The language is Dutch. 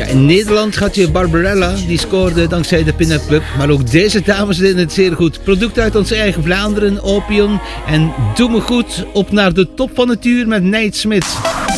Ja, in Nederland had je Barbarella, die scoorde dankzij de Pin-Up Club. Maar ook deze dames deden het zeer goed. Product uit ons eigen Vlaanderen, Opion. En Doe Me Goed, op naar de top van het uur met Nate Smith.